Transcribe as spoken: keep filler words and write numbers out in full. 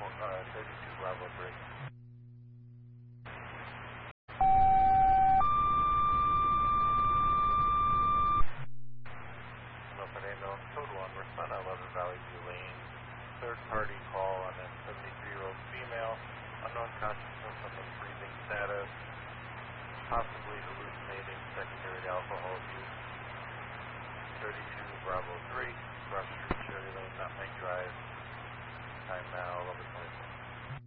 uh, thirty-two Bravo three. No Fernando, code one, respond at eleven Valley View Lane. Third party call on a seventy-three year old female, unknown consciousness of a breathing status, possibly hallucinating secondary to alcohol abuse. thirty-two Bravo three, Rush Street, Cherry Lane, Nutmeg Drive. Time now eleven twenty-four.